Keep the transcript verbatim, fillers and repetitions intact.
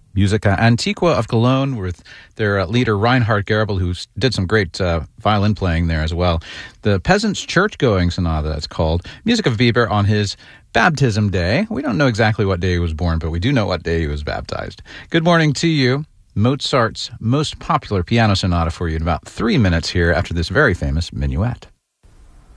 Musica Antiqua of Cologne with their uh, leader Reinhard Gerbel, who did some great uh, violin playing there as well. The Peasants' Church-Going Sonata, it's called. Music of Weber on his baptism day. We don't know exactly what day he was born, but we do know what day he was baptized. Good morning to you. Mozart's most popular piano sonata for you in about three minutes here after this very famous minuet.